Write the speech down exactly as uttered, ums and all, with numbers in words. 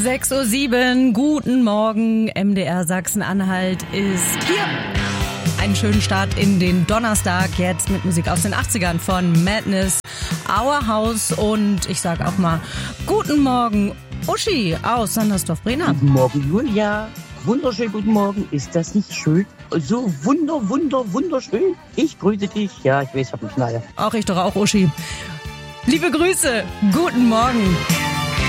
sechs Uhr sieben, guten Morgen, M D R Sachsen-Anhalt ist hier. Einen schönen Start in den Donnerstag, jetzt mit Musik aus den achtzigern von Madness, Our House und ich sag auch mal, guten Morgen Uschi aus Sandersdorf-Brena. Guten Morgen Julia, wunderschön guten Morgen, ist das nicht schön? So wunder, wunder, wunderschön. Ich grüße dich, ja ich weiß, ich hab einen Knall. Auch ich doch auch Uschi. Liebe Grüße, guten Morgen.